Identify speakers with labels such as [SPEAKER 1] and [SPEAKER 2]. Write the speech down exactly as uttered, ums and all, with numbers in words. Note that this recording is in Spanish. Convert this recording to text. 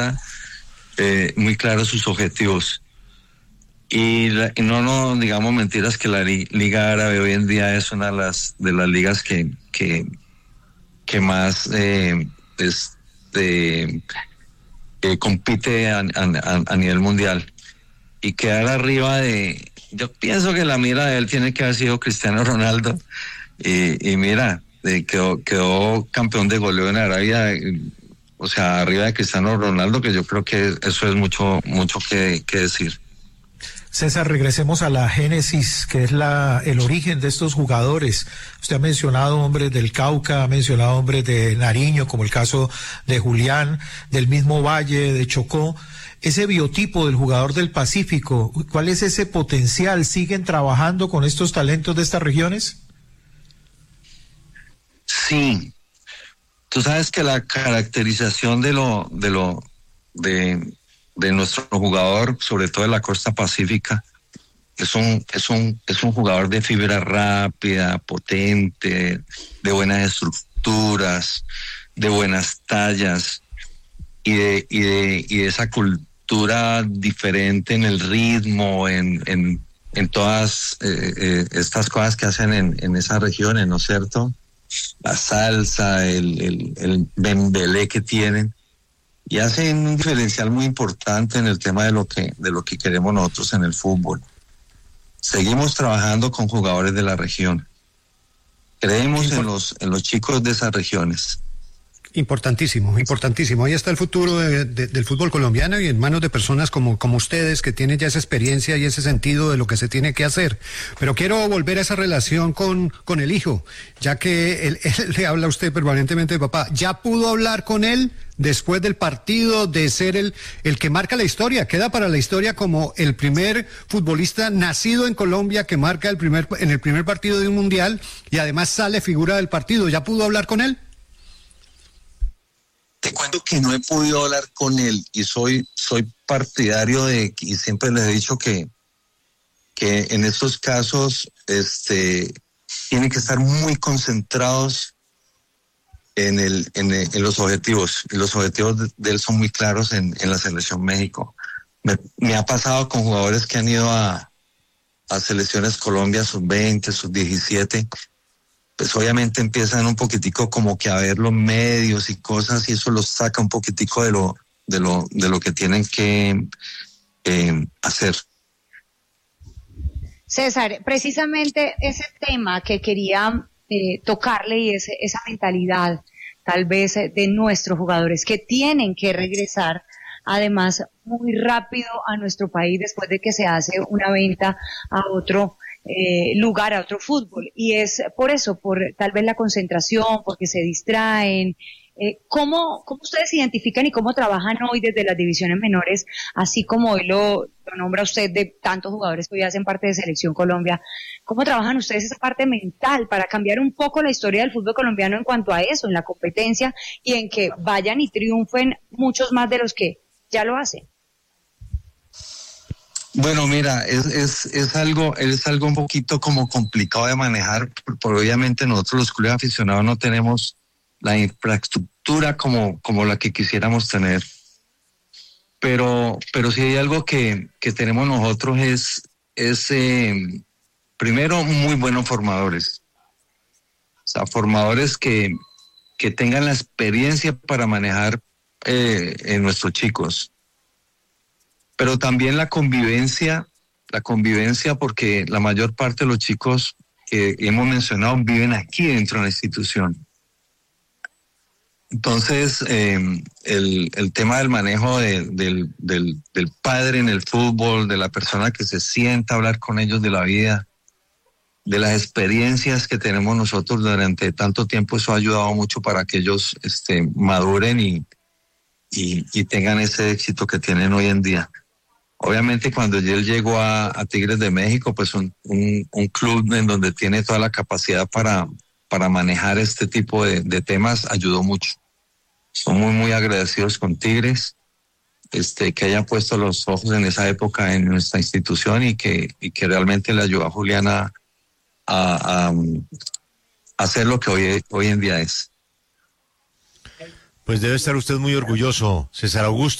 [SPEAKER 1] clara, eh, muy claros sus objetivos. Y, la, y no no digamos mentiras que la li, Liga Árabe hoy en día es una de las de las ligas que que, que más eh, este, eh, compite a, a, a nivel mundial. Y quedar arriba de, yo pienso que la mira de él tiene que haber sido Cristiano Ronaldo, y, y mira, eh, quedó, quedó campeón de goleo en Arabia, eh, o sea, arriba de Cristiano Ronaldo, que yo creo que eso es mucho, mucho que, que decir.
[SPEAKER 2] César, regresemos a la génesis, que es la el origen de estos jugadores. Usted ha mencionado hombres del Cauca, ha mencionado hombres de Nariño, como el caso de Julián, del mismo Valle, de Chocó. Ese biotipo del jugador del Pacífico, ¿cuál es ese potencial? ¿Siguen trabajando con estos talentos de estas regiones?
[SPEAKER 1] Sí. Tú sabes que la caracterización de lo, de lo, de, de nuestro jugador, sobre todo de la costa pacífica, es un, es un, es un jugador de fibra rápida, potente, de buenas estructuras, de buenas tallas, y de, y de, y de esa cultura diferente en el ritmo, en, en, en todas eh, eh, estas cosas que hacen en, en esas regiones, ¿no es cierto? La salsa, el, el, el bembelé que tienen, y hacen un diferencial muy importante en el tema de lo que, de lo que queremos nosotros en el fútbol. Seguimos trabajando con jugadores de la región. Creemos en los, en los chicos de esas regiones.
[SPEAKER 3] Importantísimo, importantísimo. Ahí está el futuro de, de, del fútbol colombiano, y en manos de personas como, como ustedes, que tienen ya esa experiencia y ese sentido de lo que se tiene que hacer. Pero quiero volver a esa relación con, con el hijo, ya que él, él le habla a usted permanentemente de papá. ¿Ya pudo hablar con él después del partido, de ser el, el que marca la historia? Queda para la historia como el primer futbolista nacido en Colombia que marca el primer, en el primer partido de un mundial, y además sale figura del partido. ¿Ya pudo hablar con él?
[SPEAKER 1] Te cuento que no he podido hablar con él, y soy soy partidario de, y siempre les he dicho que que en estos casos este tienen que estar muy concentrados en el en, el, en los objetivos, y los objetivos de, de él son muy claros en, en la selección México. Me, me ha pasado con jugadores que han ido a a selecciones Colombia sub veinte, sub diecisiete, pues obviamente empiezan un poquitico como que a ver los medios y cosas, y eso los saca un poquitico de lo de lo de lo que tienen que eh, hacer.
[SPEAKER 4] César, precisamente ese tema que quería eh, tocarle, y ese, esa mentalidad tal vez de nuestros jugadores que tienen que regresar además muy rápido a nuestro país después de que se hace una venta a otro Eh, lugar, a otro fútbol, y es por eso, por tal vez la concentración, porque se distraen. Eh, ¿cómo, ¿Cómo ustedes identifican y cómo trabajan hoy desde las divisiones menores, así como hoy lo, lo nombra usted, de tantos jugadores que hoy hacen parte de Selección Colombia? ¿Cómo trabajan ustedes esa parte mental para cambiar un poco la historia del fútbol colombiano en cuanto a eso, en la competencia, y en que vayan y triunfen muchos más de los que ya lo hacen?
[SPEAKER 1] Bueno, mira, es, es, es algo, es algo un poquito como complicado de manejar, porque obviamente nosotros los clubes aficionados no tenemos la infraestructura como, como la que quisiéramos tener. Pero, pero sí hay algo que, que tenemos nosotros, es, es eh, primero, muy buenos formadores. O sea, formadores que, que tengan la experiencia para manejar eh, en nuestros chicos. Pero también la convivencia, la convivencia porque la mayor parte de los chicos que hemos mencionado viven aquí dentro de la institución. Entonces, eh, el, el tema del manejo de, del, del, del padre en el fútbol, de la persona que se sienta a hablar con ellos de la vida, de las experiencias que tenemos nosotros durante tanto tiempo, eso ha ayudado mucho para que ellos este, maduren y, y, y tengan ese éxito que tienen hoy en día. Obviamente cuando él llegó a, a Tigres de México, pues un, un, un club en donde tiene toda la capacidad para, para manejar este tipo de, de temas, ayudó mucho. Somos muy agradecidos con Tigres, este, que hayan puesto los ojos en esa época en nuestra institución, y que, y que realmente le ayudó a Juliana a, a, a hacer lo que hoy, hoy en día es.
[SPEAKER 5] Pues debe estar usted muy orgulloso, César Augusto.